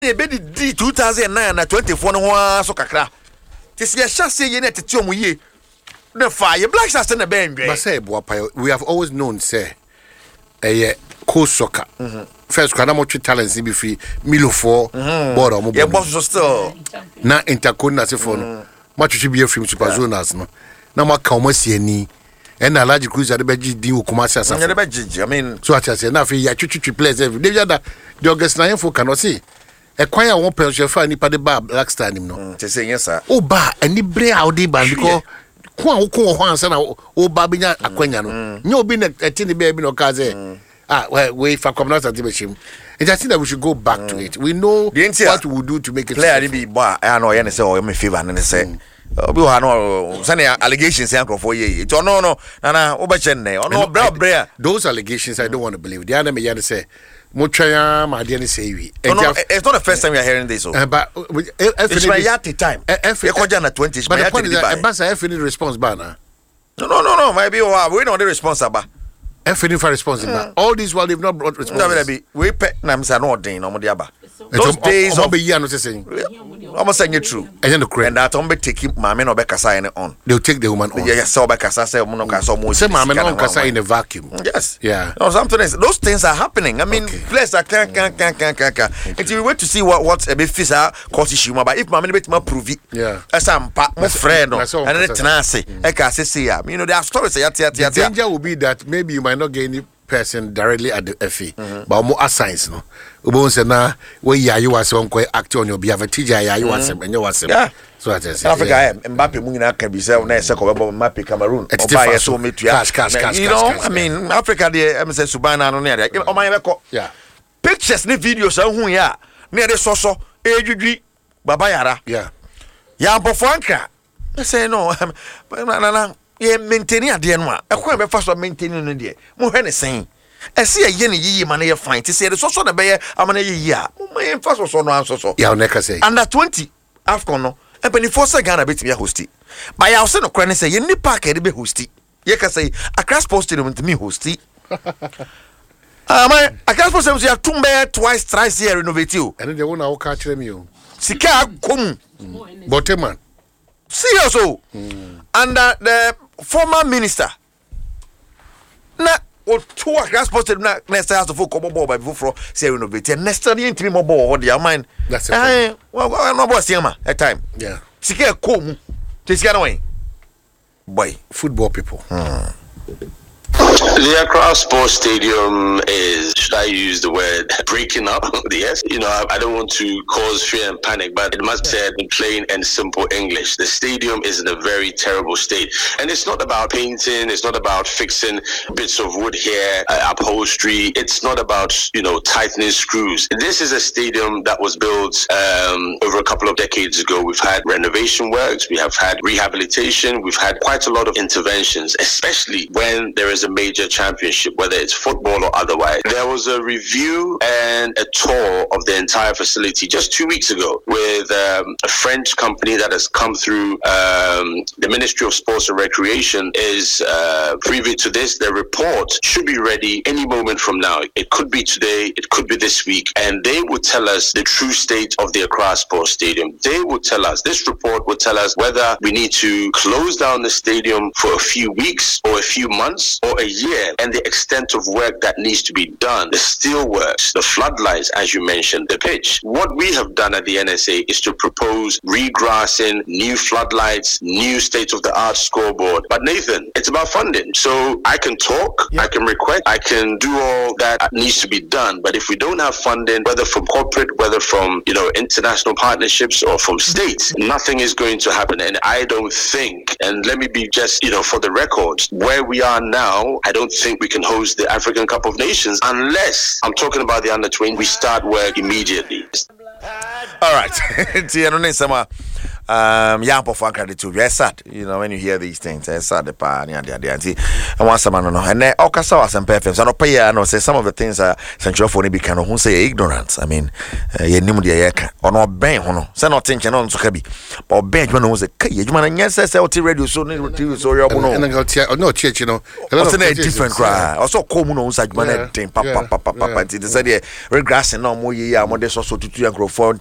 e be di 2009 na 24 no ho so kakra. Ti se ya hyase ye na tete omu ye. Na fire Black Stars na be ndwe. But say we have always known say cool soccer. First kana mo talents be free Milo for board or mo. Yeah, boss so still. Na intercon na se for no. Mo twetwe be free super zonas no. Na mo ka mo sie ni. And a large cruiser the beji di Kumasi as I mean, so I say now ya chuchu players every day that the August 9 for cannot see. A choir won't pay your fine nipa de bar Black Star no. To say yes, sir. Oh ba any bre how de ban because Kwan sana o ba binya akwanya no. Nyo bi na etini baby no kaze. We for come not at the machine. And I think that we should go back to it. We know what we will do to make it player be boy I know you say oh me favor and say obi wa no send allegations yanko for ye it no na oba chenne no bra those allegations I don't want to believe the other me ya say motwa ma de ne say wi it's not the first time we are hearing this but it's my yati time we ko jana 20 but the point is that Basa response bana no maybe we know the response aba for response all these while they've not brought response we pe na me say no odin no mo de aba those days of be year no saying almost saying it true and that on be take mama no be kasa on they'll take the woman on yes so be kasa say mo no kasa mo say mama no kasa in a vacuum yes yeah no something is those things are happening I mean players are can until we wait to see what a bit fisa cause issue but if mama bit ma prove it yeah asampa mo friend no and it na say e ka say ya you know there are stories the danger will be that maybe you might not get any person directly at the FA but more assigns no Ubon say na we ya you was on quite act on your behalf TJ ya you was and you was yeah so I say Africa Mbappe mu nyina can be say na say ko Mbappe Cameroon buy so metu ya you know I mean Africa there am say subana no na o man be ko yeah pictures ni videos hu ya na dey so edwidwi baba yara yeah ya mbofo anka say no na ye maintain ade no a ekwan be fa so maintain no de mo hwe ne sen ese ye ne yiyi ma na ye fine ti say the so na be ye amana yiyi a mo ma ye fa so no anso so yeah neka say under 20 AFCON no e be ni force Ghana be ti be hosti ba ya so no kra ne say ye ni park e be hosti ye ka say Accra Sports Stadium to me hosti my Accra Sports Stadium ya tumbe twice thrice here renovate you and they wona wo ka kire me o sika kom Boteman serious under the former minister na o to Accra Sports Stadium na next house of football ball by before say renovate next year in 3 more ball the mind that's it no boss yama at time yeah sika kom sika no boy football people The Accra Sports Stadium is, should I use the word, breaking up? Yes. You know, I don't want to cause fear and panic, but it must be said in plain and simple English. The stadium is in a very terrible state. And it's not about painting. It's not about fixing bits of wood here, upholstery. It's not about, you know, tightening screws. This is a stadium that was built over a couple of decades ago. We've had renovation works. We have had rehabilitation. We've had quite a lot of interventions, especially when there is a major championship, whether it's football or otherwise. There was a review and a tour of the entire facility just 2 weeks ago with a French company that has come through. The Ministry of Sports and Recreation is privy to this. The report should be ready any moment from now. It could be today, it could be this week, and they will tell us the true state of the Accra Sports Stadium. They will tell us, this report will tell us whether we need to close down the stadium for a few weeks or a few months or a year, and the extent of work that needs to be done, the steel works, the floodlights, as you mentioned, the pitch. What we have done at the NSA is to propose regrassing, new floodlights, new state-of-the-art scoreboard. But Nathan, it's about funding. So I can talk, I can request, I can do all that needs to be done. But if we don't have funding, whether from corporate, whether from, you know, international partnerships or from states, nothing is going to happen. And I don't think, and let me be just, you know, for the record, where we are now, I don't think we can host the African Cup of Nations unless, I'm talking about the under-20, we start work immediately. All right. yeah, for credit too. Very sad, you know, when you hear these things. It's sad, the pa, and once a man, and then Okasa was some perfect. So no pay, I know, say some of the things are central for be kind of who say ignorance. I mean, you knew the yaka or no bang, no, so not thinking on to Kabi, or bench when was a key. You man, yes, I radio so near so you're no church, you know, what's a different cry. Also, common on such man, papa, they said, regressing no more, yeah, more so to grow for